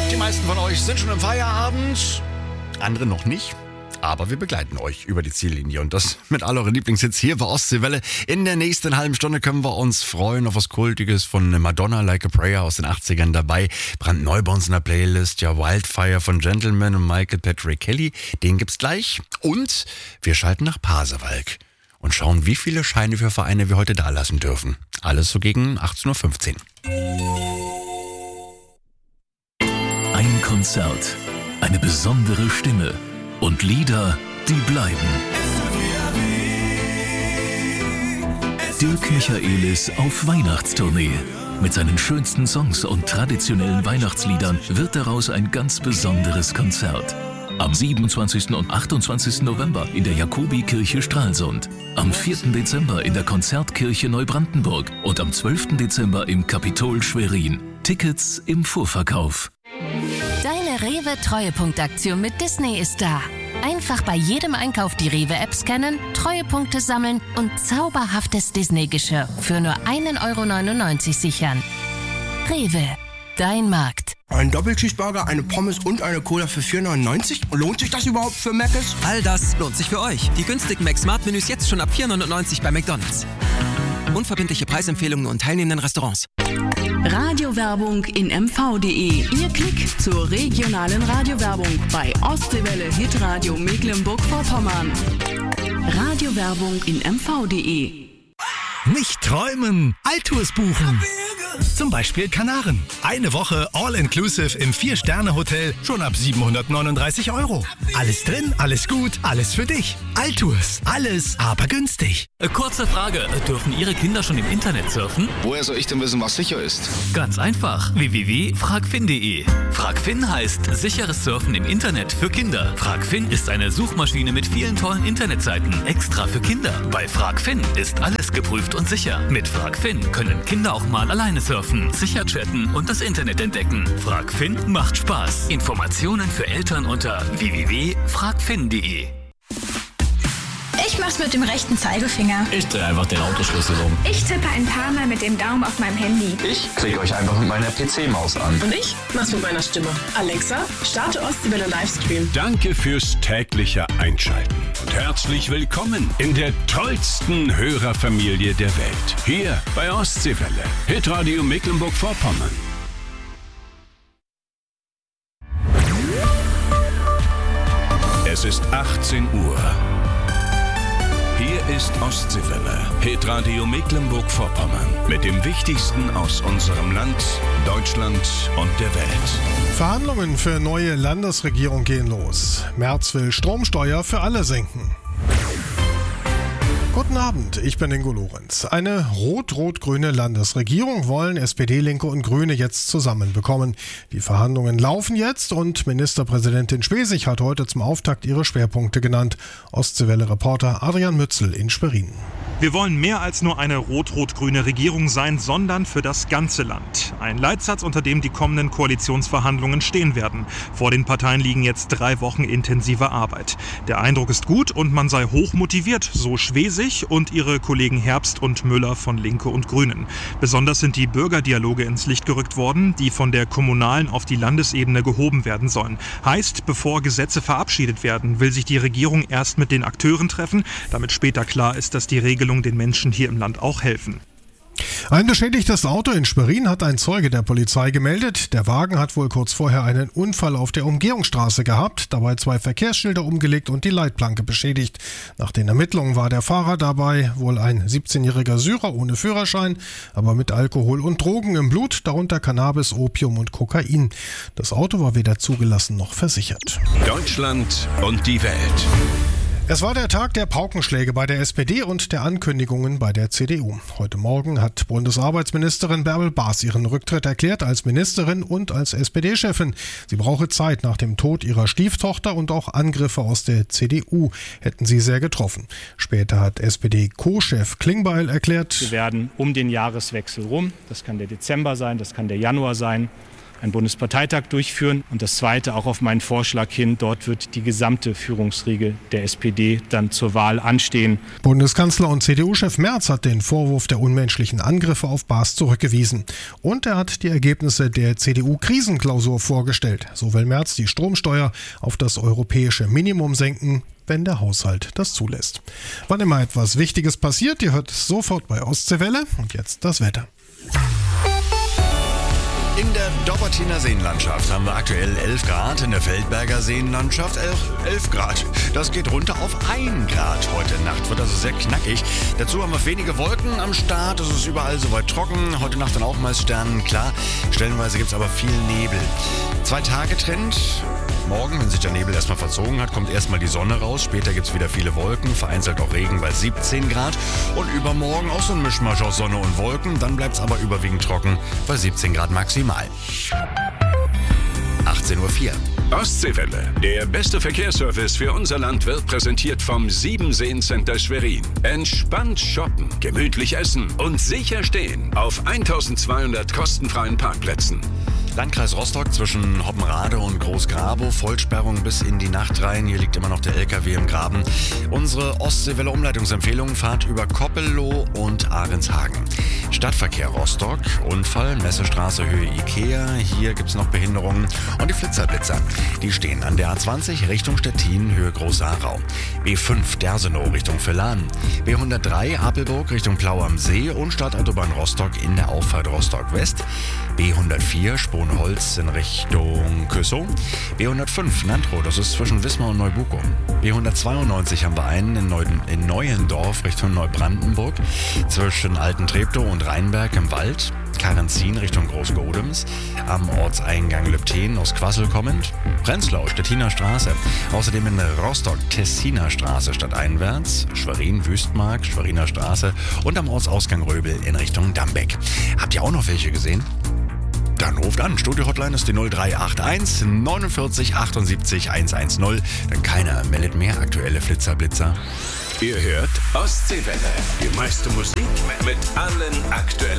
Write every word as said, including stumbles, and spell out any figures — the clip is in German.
Die meisten von euch sind schon im Feierabend, andere noch nicht. Aber wir begleiten euch über die Ziellinie und das mit all euren Lieblingshits hier bei Ostseewelle. In der nächsten halben Stunde können wir uns freuen auf was Kultiges von Madonna, Like a Prayer aus den achtzigern dabei. Brandneu bei uns in der Playlist, ja, Wildfire von Gentleman und Michael Patrick Kelly. Den gibt's gleich. Und wir schalten nach Pasewalk und schauen, wie viele Scheine für Vereine wir heute da lassen dürfen. Alles so gegen achtzehn Uhr fünfzehn. Ein Konzert, eine besondere Stimme. Und Lieder, die bleiben. Dirk Michaelis auf Weihnachtstournee. Mit seinen schönsten Songs und traditionellen Weihnachtsliedern wird daraus ein ganz besonderes Konzert. Am siebenundzwanzigsten und achtundzwanzigsten November in der Jakobikirche Stralsund. Am vierten Dezember in der Konzertkirche Neubrandenburg. Und am zwölften Dezember im Kapitol Schwerin. Tickets im Vorverkauf. Deine Rewe-Treuepunktaktion mit Disney ist da. Einfach bei jedem Einkauf die Rewe-App scannen, Treuepunkte sammeln und zauberhaftes Disney-Geschirr für nur ein Euro neunundneunzig sichern. Rewe, dein Markt. Ein Doppelcheeseburger, eine Pommes und eine Cola für vier neunundneunzig? Lohnt sich das überhaupt für Mc's? All das lohnt sich für euch. Die günstigen Mac-Smart-Menüs jetzt schon ab vier neunundneunzig bei McDonald's. Unverbindliche Preisempfehlungen und teilnehmenden Restaurants. Radiowerbung in M V punkt de. Ihr Klick zur regionalen Radiowerbung bei Ostseewelle Hitradio Mecklenburg-Vorpommern. Radiowerbung in M V punkt de. Nicht träumen, Altours buchen. Zum Beispiel Kanaren. Eine Woche All-Inclusive im vier-Sterne-Hotel schon ab siebenhundertneununddreißig Euro. Alles drin, alles gut, alles für dich. Altours, alles, aber günstig. Kurze Frage, dürfen Ihre Kinder schon im Internet surfen? Woher soll ich denn wissen, was sicher ist? Ganz einfach, w w w punkt fragfin punkt de. Fragfin heißt sicheres Surfen im Internet für Kinder. Fragfin ist eine Suchmaschine mit vielen tollen Internetseiten, extra für Kinder. Bei Fragfin ist alles geprüft und sicher. Mit Fragfin können Kinder auch mal alleine surfen, sicher chatten und das Internet entdecken. Fragfin macht Spaß. Informationen für Eltern unter w w w punkt fragfin punkt de. Ich mach's mit dem rechten Zeigefinger. Ich drehe einfach den Autoschlüssel um. Ich tippe ein paar Mal mit dem Daumen auf meinem Handy. Ich klicke euch einfach mit meiner P C-Maus an. Und ich mach's mit meiner Stimme. Alexa, starte Ostseewelle Livestream. Danke fürs tägliche Einschalten und herzlich willkommen in der tollsten Hörerfamilie der Welt. Hier bei Ostseewelle, Hitradio Mecklenburg-Vorpommern. Es ist achtzehn Uhr. Hier ist Ostseewelle, Hitradio Mecklenburg-Vorpommern mit dem Wichtigsten aus unserem Land, Deutschland und der Welt. Verhandlungen für neue Landesregierung gehen los. Merz will Stromsteuer für alle senken. Guten Abend, ich bin Ingo Lorenz. Eine rot-rot-grüne Landesregierung wollen S P D, Linke und Grüne jetzt zusammenbekommen. Die Verhandlungen laufen jetzt und Ministerpräsidentin Schwesig hat heute zum Auftakt ihre Schwerpunkte genannt. Ostseewelle-Reporter Adrian Mützel in Schwerin. Wir wollen mehr als nur eine rot-rot-grüne Regierung sein, sondern für das ganze Land. Ein Leitsatz, unter dem die kommenden Koalitionsverhandlungen stehen werden. Vor den Parteien liegen jetzt drei Wochen intensiver Arbeit. Der Eindruck ist gut und man sei hoch motiviert, so Schwesig und ihre Kollegen Herbst und Müller von Linke und Grünen. Besonders sind die Bürgerdialoge ins Licht gerückt worden, die von der kommunalen auf die Landesebene gehoben werden sollen. Heißt, bevor Gesetze verabschiedet werden, will sich die Regierung erst mit den Akteuren treffen, damit später klar ist, dass die Regelungen den Menschen hier im Land auch helfen. Ein beschädigtes Auto in Schwerin hat ein Zeuge der Polizei gemeldet. Der Wagen hat wohl kurz vorher einen Unfall auf der Umgehungsstraße gehabt, dabei zwei Verkehrsschilder umgelegt und die Leitplanke beschädigt. Nach den Ermittlungen war der Fahrer dabei wohl ein siebzehnjähriger Syrer ohne Führerschein, aber mit Alkohol und Drogen im Blut, darunter Cannabis, Opium und Kokain. Das Auto war weder zugelassen noch versichert. Deutschland und die Welt. Es war der Tag der Paukenschläge bei der S P D und der Ankündigungen bei der C D U. Heute Morgen hat Bundesarbeitsministerin Bärbel Baas ihren Rücktritt erklärt als Ministerin und als S P D-Chefin. Sie brauche Zeit nach dem Tod ihrer Stieftochter und auch Angriffe aus der C D U hätten sie sehr getroffen. Später hat S P D-Co-Chef Klingbeil erklärt: Wir werden um den Jahreswechsel rum, das kann der Dezember sein, das kann der Januar sein, einen Bundesparteitag durchführen. Und das Zweite auch auf meinen Vorschlag hin, dort wird die gesamte Führungsriege der S P D dann zur Wahl anstehen. Bundeskanzler und C D U-Chef Merz hat den Vorwurf der unmenschlichen Angriffe auf Baas zurückgewiesen. Und er hat die Ergebnisse der C D U-Krisenklausur vorgestellt. So will Merz die Stromsteuer auf das europäische Minimum senken, wenn der Haushalt das zulässt. Wann immer etwas Wichtiges passiert, ihr hört es sofort bei Ostseewelle. Und jetzt das Wetter. In der Dobbertiner Seenlandschaft haben wir aktuell elf Grad, in der Feldberger Seenlandschaft elf Grad. Das geht runter auf ein Grad. Heute Nacht wird also sehr knackig. Dazu haben wir wenige Wolken am Start, es ist überall soweit trocken. Heute Nacht dann auch mal Sternen, klar. Stellenweise gibt es aber viel Nebel. Zwei Tage Trend. Morgen, wenn sich der Nebel erstmal verzogen hat, kommt erstmal die Sonne raus. Später gibt es wieder viele Wolken, vereinzelt auch Regen bei siebzehn Grad. Und übermorgen auch so ein Mischmasch aus Sonne und Wolken. Dann bleibt es aber überwiegend trocken bei siebzehn Grad maximal. achtzehn Uhr vier. Ostseewelle. Der beste Verkehrsservice für unser Land wird präsentiert vom Siebenseen-Center Schwerin. Entspannt shoppen, gemütlich essen und sicher stehen auf eintausendzweihundert kostenfreien Parkplätzen. Landkreis Rostock zwischen Hoppenrade und Großgrabow, Vollsperrung bis in die Nacht rein. Hier liegt immer noch der L K W im Graben. Unsere Ostseewelle-Umleitungsempfehlung: Fahrt über Koppelow und Ahrenshagen. Stadtverkehr Rostock, Unfall, Messestraße Höhe Ikea. Hier gibt es noch Behinderungen. Und die Flitzerblitzer, die stehen an der A zwanzig Richtung Stettin, Höhe Groß-Aarau. B fünf Dersenow Richtung Villan. B hundertdrei Apelburg Richtung Plau am See und Stadtautobahn Rostock in der Auffahrt Rostock West. B hundertvier Sponholz in Richtung Küssow. B hundertfünf Nantrow, das ist zwischen Wismar und Neubuko. B hundertzweiundneunzig haben wir einen in, Neu in Neuendorf Richtung Neubrandenburg. Zwischen Alten-Treptow und Rheinberg im Wald. Karenzin Richtung Großgodems, am Ortseingang Lübten aus Quassel kommend, Prenzlau, Stettiner Straße, außerdem in Rostock, Tessiner Straße stadteinwärts, Schwerin, Wüstmark, Schweriner Straße und am Ortsausgang Röbel in Richtung Dambeck. Habt ihr auch noch welche gesehen? Dann ruft an. Studio-Hotline ist die null drei acht eins neunundvierzig achtundsiebzig hundertzehn. Denn keiner meldet mehr aktuelle Flitzerblitzer. Ihr hört Ostseewelle. Die meiste Musik mit allen aktuellen